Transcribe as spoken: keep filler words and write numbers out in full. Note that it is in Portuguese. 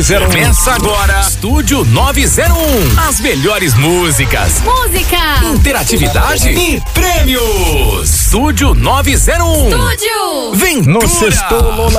Começa agora, Estúdio nove zero um. As melhores músicas, música, interatividade e prêmios. Estúdio nove zero um. Estúdio. Ventura. No Sextou Lola